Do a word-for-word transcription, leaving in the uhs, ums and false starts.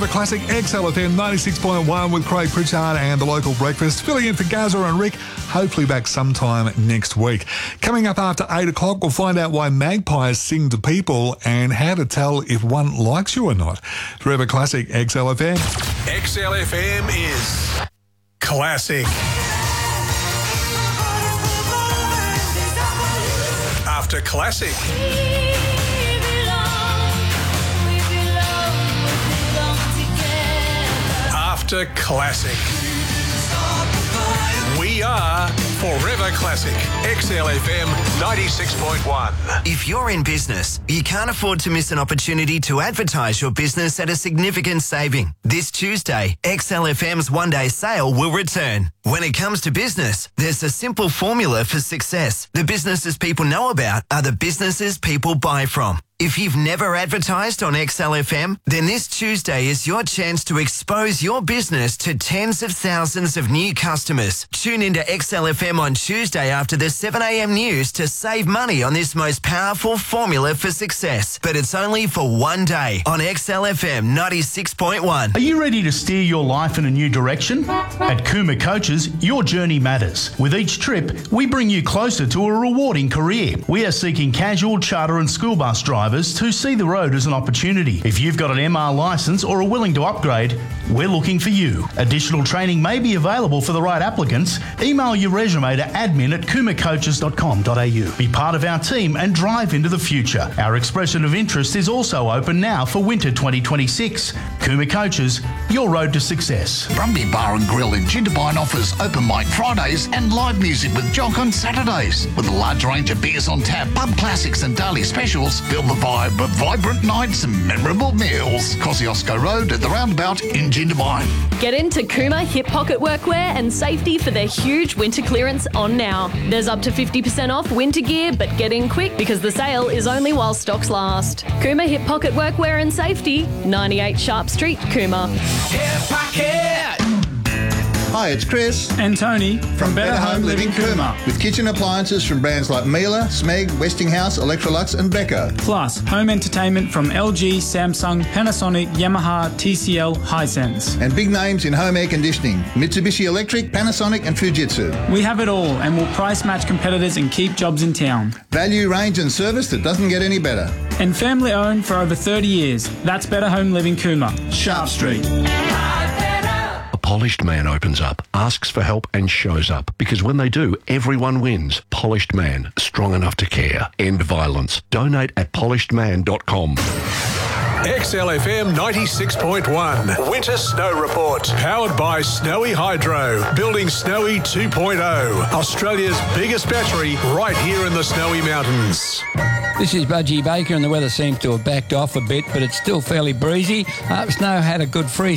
Forever Classic X L F M ninety-six point one with Craig Pritchard and the local breakfast. Filling in for Gaza and Rick, hopefully back sometime next week. Coming up after eight o'clock, we'll find out why magpies sing to people and how to tell if one likes you or not. Forever Classic X L F M. X L F M is classic. After classic. After classic. We are Forever Classic. X L F M ninety-six point one. If you're in business, you can't afford to miss an opportunity to advertise your business at a significant saving. This Tuesday, X L F M's one-day sale will return. When it comes to business, there's a simple formula for success. The businesses people know about are the businesses people buy from. If you've never advertised on X L F M, then this Tuesday is your chance to expose your business to tens of thousands of new customers. Tune into X L F M on Tuesday after the seven a.m. news to save money on this most powerful formula for success. But it's only for one day on X L F M ninety-six point one. Are you ready to steer your life in a new direction? At Kuma Coaches, your journey matters. With each trip, we bring you closer to a rewarding career. We are seeking casual, charter and school bus drivers to see the road as an opportunity. If you've got an M R licence or are willing to upgrade, we're looking for you. Additional training may be available for the right applicants. Email your resume to admin at kuma coaches dot com dot a u. Be part of our team and drive into the future. Our expression of interest is also open now for winter twenty twenty-six. Kuma Coaches, your road to success. Brumby Bar and Grill in Jindabyne offers open mic Fridays and live music with Jock on Saturdays. With a large range of beers on tap, pub classics and daily specials, feel the vibe of vibrant nights and memorable meals. Kosciuszko Road at the roundabout in Jindabyne. Get into Kuma Hip Pocket Workwear and Safety for their huge winter clearance on now. There's up to fifty percent off winter gear, but get in quick because the sale is only while stocks last. Kuma Hip Pocket Workwear and Safety, ninety-eight Sharp Street, Kuma. Hip Pocket. Hi, it's Chris and Tony from, from Better, Better Home Living Kuma. With kitchen appliances from brands like Miele, Smeg, Westinghouse, Electrolux and Beko. Plus, home entertainment from L G, Samsung, Panasonic, Yamaha, T C L, Hisense. And big names in home air conditioning, Mitsubishi Electric, Panasonic and Fujitsu. We have it all and will price match competitors and keep jobs in town. Value, range and service that doesn't get any better. And family owned for over thirty years. That's Better Home Living Kuma. Sharp Street. Polished Man opens up, asks for help and shows up. Because when they do, everyone wins. Polished Man, strong enough to care. End violence. Donate at polished man dot com. X L F M ninety-six point one. Winter Snow Report. Powered by Snowy Hydro. Building Snowy two point oh. Australia's biggest battery right here in the Snowy Mountains. This is Budgie Baker and the weather seems to have backed off a bit, but it's still fairly breezy. Uh, snow had a good freeze.